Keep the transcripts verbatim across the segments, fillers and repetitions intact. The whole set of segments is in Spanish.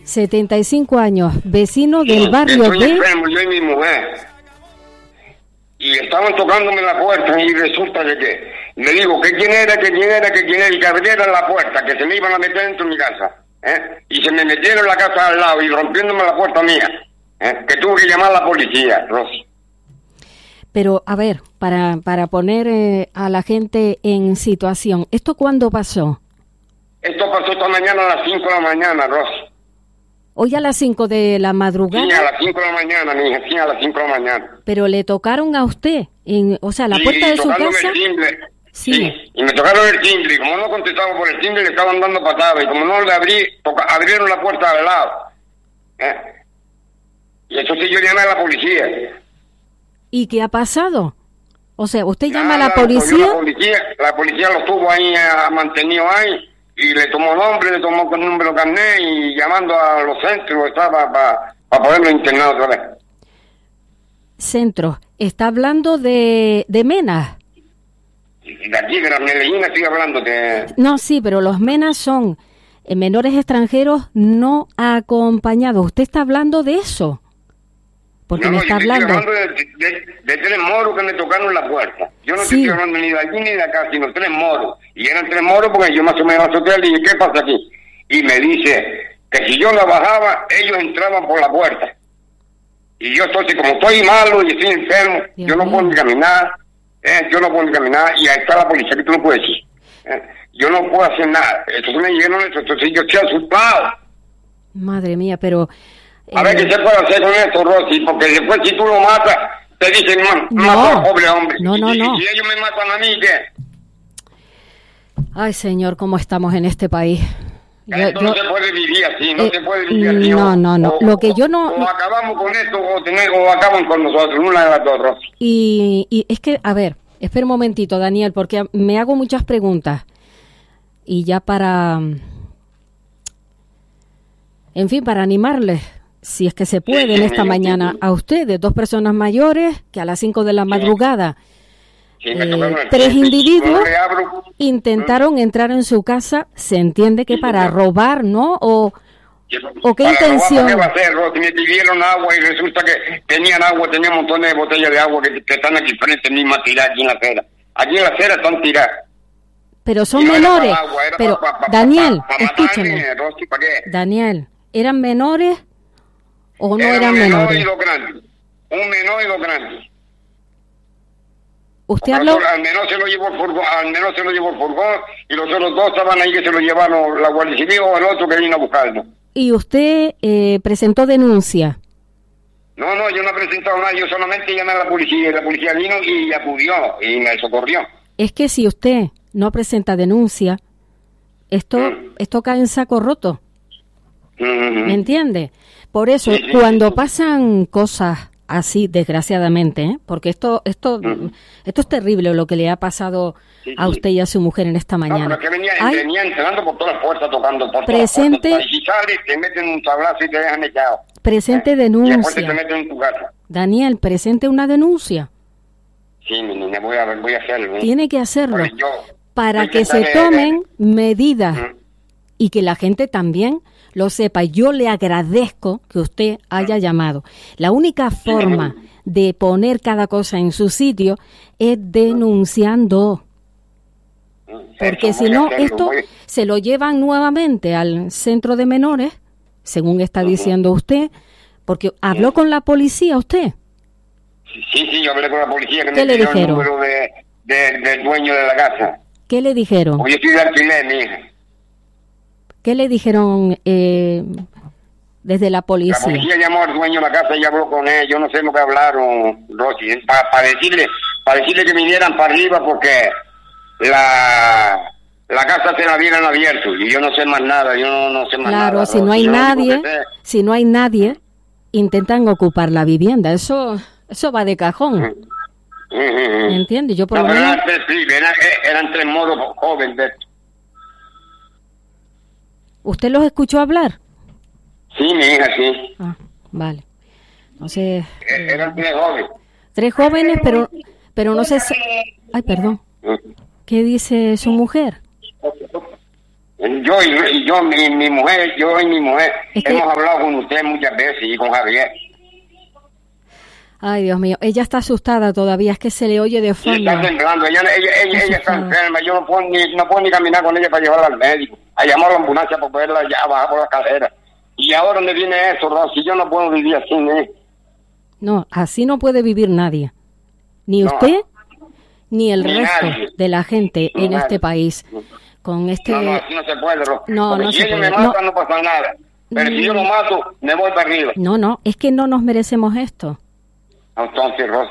setenta y cinco años, vecino del barrio Estoy de... enfermo, yo y mi mujer. Y estaban tocándome la puerta y resulta de que me digo que quién era, que quién era, que quién era, y que abrieran la puerta, que se me iban a meter dentro de mi casa. ¿eh? Y se me metieron en la casa al lado y rompiéndome la puerta mía. ¿eh? Que tuve que llamar a la policía, Rosy. Pero, a ver, para, para poner eh, a la gente en situación, ¿esto cuándo pasó? Esto pasó esta mañana a las cinco de la mañana, Rosy. Hoy a las cinco de la madrugada. Sí, a las cinco de la mañana, mi hija, sí, a las cinco de la mañana. Pero le tocaron a usted, en, o sea, la sí, puerta de su casa. El timbre. Sí. sí. Y me tocaron el timbre, y como no contestaba por el timbre, le estaban dando patadas, y como no le abrí, toca, abrieron la puerta al lado. ¿eh? Y eso sí, yo llamé a la policía. ¿Y qué ha pasado? O sea, usted Nada, llama a la policía. La policía, la policía lo tuvo ahí, ha mantenido ahí. Y le tomó nombre, le tomó con número carnet y llamando a los centros estaba para pa poderlo internar otra vez. Centros, está hablando de, de Menas. De aquí, de la Medellín, estoy hablando de... No, sí, pero los Menas son eh, menores extranjeros no acompañados. ¿Usted está hablando de eso? Porque no, me no, está yo hablando... estoy hablando de, de, de tres moros que me tocaron la puerta. Yo no sí. estoy hablando ni de aquí ni de acá, sino tres moros. Y eran tres moros porque yo más o menos azoté y dije, ¿qué pasa aquí? Y me dice que si yo la bajaba, ellos entraban por la puerta. Y yo entonces, como estoy malo y estoy enfermo, Dios yo no mío. puedo ni caminar, eh, yo no puedo ni caminar, y ahí está la policía, que tú no puedes decir. Eh, yo no puedo hacer nada. Entonces me dijeron eso, entonces yo estoy asustado. Madre mía, pero... A ver qué se puede hacer con esto, Rosy, porque después si tú lo matas, te dicen, man, no, mata al pobre hombre. No, no, y, no. Y si ellos me matan a mí, ¿qué? Ay, señor, cómo estamos en este país. Yo, esto no yo, se puede vivir así, no eh, se puede vivir así. No, no, no. O, lo que yo no... O acabamos con esto, o, tener, o acaban con nosotros, una de las dos, Rosy. Y, y es que, a ver, espera un momentito, Daniel, porque me hago muchas preguntas. Y ya para... En fin, para animarles, si es que se puede, sí, en esta sí, mañana, sí, sí. a ustedes, dos personas mayores, que a las cinco de la madrugada, sí. Sí, eh, tres individuos intentaron entrar en su casa, se entiende que sí, para robar, ¿no? O, ¿o qué para intención? Robar, ¿qué va a hacer, Rosy? Me pidieron agua y resulta que tenían agua, tenían montones de botellas de agua que, que están aquí frente, misma tiradas aquí en la acera. Aquí en la acera están tiradas. Pero son no menores. Agua, pero, pa, pa, pa, Daniel, pa, pa, pa, escúchame. Matarme, Rosy, ¿para qué? Daniel, ¿eran menores o no Era eran un menor menores? Y dos grandes. Un menor y dos grandes. ¿Usted habló? Al menor se lo llevó el furgón, al menor se lo llevó el furgón y los otros dos estaban ahí que se lo llevaron la Guardia Civil o el otro que vino a buscarlo. ¿Y usted eh, presentó denuncia? No, no, yo no he presentado nada, yo solamente llamé a la policía y la policía vino y acudió y me socorrió. Es que si usted no presenta denuncia, esto, mm. esto cae en saco roto. Mm-hmm. ¿Me entiende? Por eso, sí, sí, cuando sí. pasan cosas así, desgraciadamente, ¿eh? porque esto esto mm. esto es terrible lo que le ha pasado sí, a usted y a su mujer en esta mañana. No, pero que venía, venía entrando por todas las puertas, tocando por presente, todas las puertas. Y si sales, te meten un tablazo y te dejan echado. Presente ¿eh? denuncia. Y después te meten en tu casa. Daniel, presente una denuncia. Sí, mi niña, voy a, voy a hacerlo. ¿eh? Tiene que hacerlo. Yo, para que se tomen medidas mm. y que la gente también lo sepa. Yo le agradezco que usted haya llamado. La única forma de poner cada cosa en su sitio es denunciando. Porque si no, esto se lo llevan nuevamente al centro de menores, según está diciendo usted, porque habló con la policía usted. Sí, sí, yo hablé con la policía que ¿Qué me le pidió dijeron? el número de, de, del dueño de la casa. ¿Qué le dijeron? Oye, estoy de alquiler, mi hija. ¿Qué le dijeron eh, desde la policía? La policía llamó al dueño de la casa y habló con él. Yo no sé lo que hablaron, Rosy, para pa decirle, para decirle que vinieran para arriba porque la, la casa se la hubieran abierto y yo no sé más nada, yo no, no sé más claro, nada. Claro, si Rosy. no hay yo nadie, no si no hay nadie, intentan ocupar la vivienda. Eso, eso va de cajón. Mm. ¿Me entiendes? Yo por no, lo menos... eran, tres, sí, eran, eran tres modos jóvenes de esto. ¿Usted los escuchó hablar? Sí, mi hija, sí. Ah, vale. Entonces... Eh, eran tres jóvenes. Tres jóvenes, pero pero no sé... Si... Ay, perdón. ¿Qué dice su mujer? Yo y, y yo, mi, mi mujer, yo y mi mujer, es que... hemos hablado con usted muchas veces y con Javier. Ay, Dios mío, ella está asustada todavía, es que se le oye de fondo. Ella está temblando, ella, ella, ella, ella está enferma, yo no puedo, ni, no puedo ni caminar con ella para llevarla al médico, a llamar a la ambulancia para poderla ya bajar por la cadera. Y ahora me viene eso, Rosy, yo no puedo vivir así, ¿eh? No, así no puede vivir nadie. Ni no, usted, ni el ni resto nadie. de la gente ni en nadie. este país. Con este... No, no, así no se puede, Rosy. No, Porque no si se ellos puede. me matan, no. no pasa nada. Pero mm. si yo lo mato, me voy para arriba. No, no, es que no nos merecemos esto. Entonces, Rosy.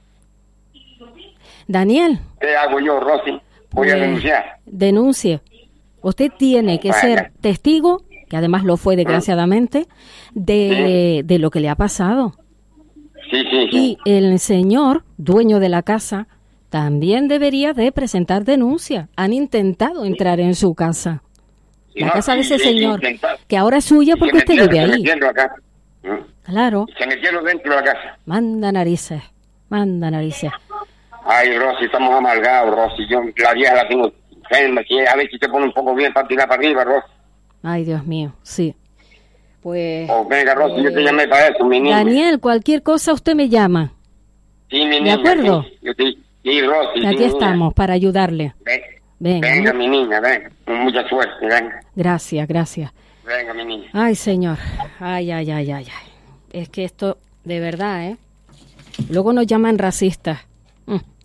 Daniel. ¿Qué hago yo, Rosy? Voy pues, a denunciar. Denuncie. Usted tiene que Vaya. ser testigo, que además lo fue desgraciadamente, de, ¿Sí? de lo que le ha pasado. Sí, sí, Y sí. el señor, dueño de la casa, también debería de presentar denuncia. Han intentado entrar en su casa. Sí, la no, casa de ese sí, señor, sí, que ahora es suya porque usted vive ahí. Acá. Claro. Se metieron dentro de la casa. Manda narices, manda narices. Ay, Rosy, estamos amargados, Rosy. Yo la vieja la tengo enferma. A ver si te pone un poco bien para tirar para arriba, Rosy. Ay, Dios mío, sí. Pues... Oh, venga, Rosy, eh, yo te llamé para eso, mi niña. Daniel, cualquier cosa usted me llama. Sí, mi ¿De niña. acuerdo? Sí, yo te, sí Rosy. Aquí sí, estamos, niña. para ayudarle. Ven, venga, venga ¿no? mi niña, venga. Con mucha suerte, venga. Gracias, gracias. Venga, mi niña. Ay, señor. Ay, ay, ay, ay, ay. Es que esto, de verdad, ¿eh? Luego nos llaman racistas. Mm.